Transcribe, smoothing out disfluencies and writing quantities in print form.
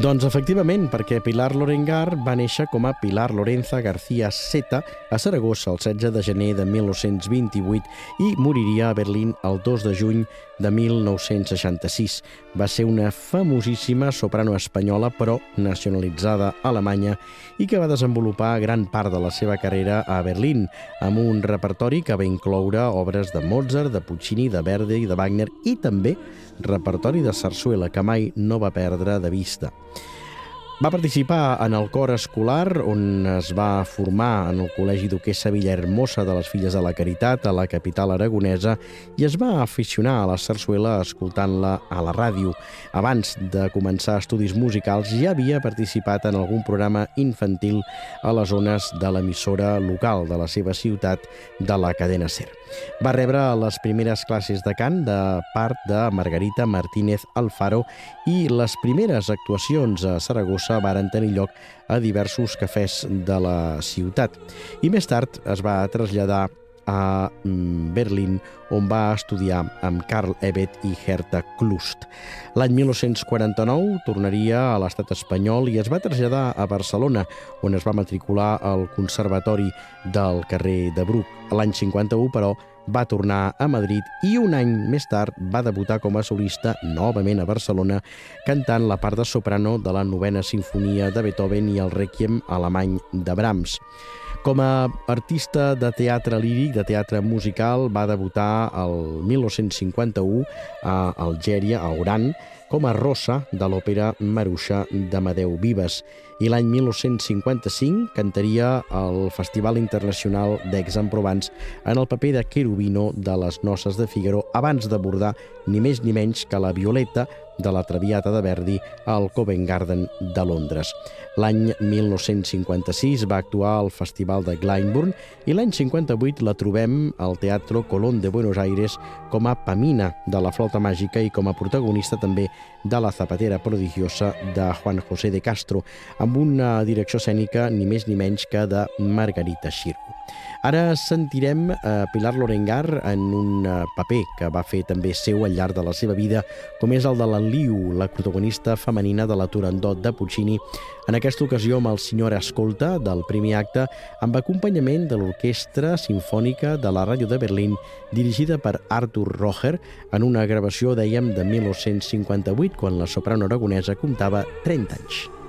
Doncs efectivament, perquè Pilar Lorengar va néixer com a Pilar Lorenza García Zeta a Saragossa el 16 de gener de 1928 i moriria a Berlín el 2 de juny de 1966. Va ser una famosíssima soprano espanyola, però nacionalitzada alemanya, i que va desenvolupar gran part de la seva carrera a Berlín, amb un repertori que va incloure obres de Mozart, de Puccini, de Verdi, de Wagner i també repertori de sarsuela que mai no va perdre de vista. Va participar en el cor escolar, on es va formar en el Col·legi Duquessa Villahermosa de les Filles de la Caritat, a la capital aragonesa, i es va aficionar a la sarsuela escoltant-la a la ràdio. Abans de començar estudis musicals ja havia participat en algun programa infantil a les zones de l'emissora local de la seva ciutat, de la cadena SER. Va rebre les primeres classes de cant de part de Margarita Martínez Alfaro i les primeres actuacions a Saragossa varen tenir lloc a diversos cafès de la ciutat. I més tard es va traslladar a Berlín, on va estudiar amb Karl Ebert i Herta Klust. L'any 1949 tornaria a l'estat espanyol i es va traslladar a Barcelona, on es va matricular al Conservatori del carrer de Bruc. L'any 51, però, va tornar a Madrid i un any més tard va debutar com a solista novament a Barcelona, cantant la part de soprano de la 9a Simfonia de Beethoven i el Rèquiem alemany de Brahms. Com a artista de teatre líric, de teatre musical, va debutar el 1951 a Algèria, a Oran, com a Rosa de l'òpera Maruixa d'Amadeu Vives. I l'any 1955 cantaria al Festival Internacional d'Aix-en-Provence en el paper de Cherubino de les Noces de Fígaro, abans d'abordar ni més ni menys que la Violeta de la Traviata de Verdi al Covent Garden de Londres. L'any 1956 va actuar al Festival de Glyndebourne i l'any 58 la trobem al Teatro Colón de Buenos Aires com a Pamina de la Flauta Màgica i com a protagonista també de La Zapatera Prodigiosa de Juan José de Castro, amb una direcció escènica ni més ni menys que de Margarita Xirgu. Ara sentirem Pilar Lorengar en un paper que va fer també seu al llarg de la seva vida, com és el de la Liu, la protagonista femenina de la Turandot de Puccini, en aquesta ocasió amb el Signore Ascolta del primer acte, amb acompanyament de l'Orquestra Simfònica de la Ràdio de Berlín, dirigida per Artur Roger, en una gravació, dèiem, de 1958, quan la soprano aragonesa comptava 30 anys.